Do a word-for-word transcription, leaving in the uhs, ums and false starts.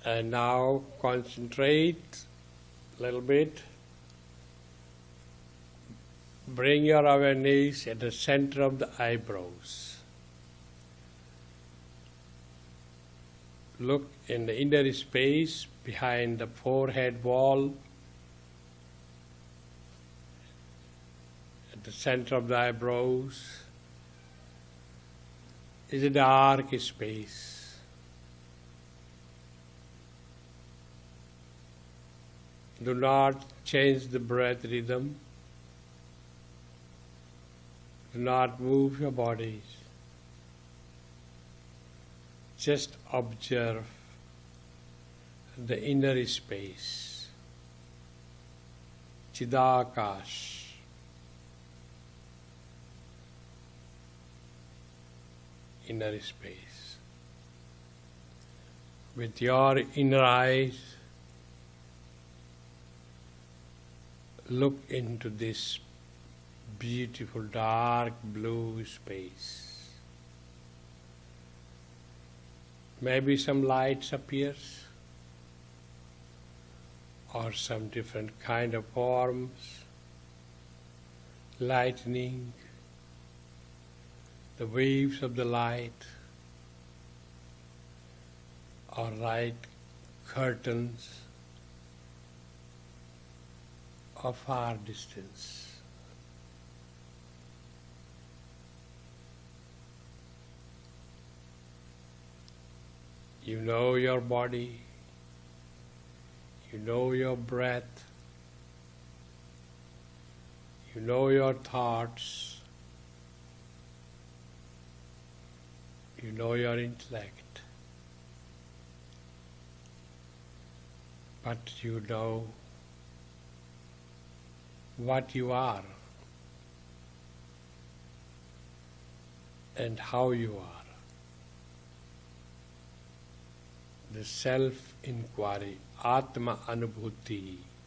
And now concentrate a little bit. Bring your awareness at the center of the eyebrows. Look in the inner space behind the forehead wall. At the center of the eyebrows is a dark space. Do not change the breath rhythm. Do not move your bodies. Just observe the inner space. Chidakash. Inner space. With your inner eyes, look into this beautiful dark blue space. Maybe some lights appears, or some different kind of forms, lightning, the waves of the light, or light curtains of far distance. You know your body, you know your breath, you know your thoughts, you know your intellect, but you know what you are and how you are. The self-inquiry, Atma Anubhuti.